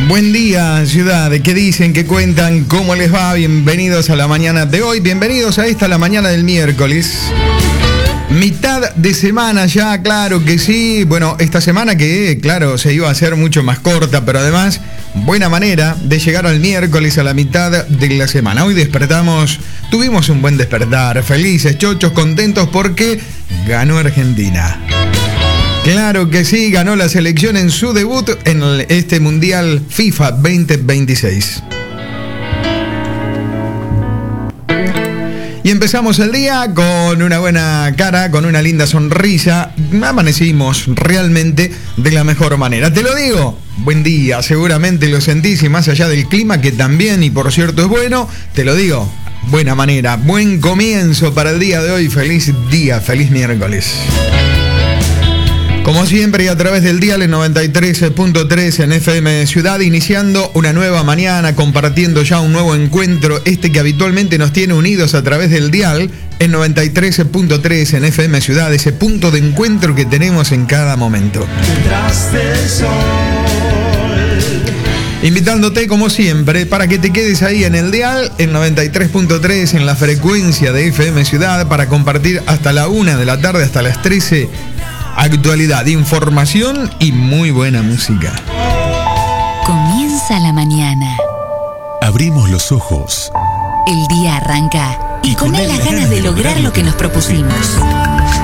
Buen día, ciudad. ¿Qué dicen? ¿Qué cuentan? ¿Cómo les va? Bienvenidos a la mañana de hoy. Bienvenidos a esta, la mañana del miércoles. Mitad de semana ya, claro que sí. Bueno, esta semana que, claro, se iba a hacer mucho más corta, pero además, buena manera de llegar al miércoles a la mitad de la semana. Hoy despertamos, tuvimos un buen despertar, felices, chochos, contentos porque ganó Argentina. Claro que sí, ganó la selección en su debut en este Mundial FIFA 2026. Y empezamos el día con una buena cara, con una linda sonrisa. Amanecimos realmente de la mejor manera. Te lo digo, buen día, seguramente lo sentís y más allá del clima, que también, y por cierto es bueno, te lo digo, buena manera, buen comienzo para el día de hoy. Feliz día, feliz miércoles. Como siempre y a través del dial en 93.3 en FM Ciudad, iniciando una nueva mañana, compartiendo ya un nuevo encuentro, que habitualmente nos tiene unidos a través del dial en 93.3 en FM Ciudad, ese punto de encuentro que tenemos en cada momento. Detrás del sol. Invitándote como siempre para que te quedes ahí en el dial en 93.3 en la frecuencia de FM Ciudad para compartir hasta la 1 de la tarde, hasta las 13. Actualidad, información y muy buena música. Comienza la mañana. Abrimos los ojos. El día arranca y con él las ganas de lograr lo que nos propusimos.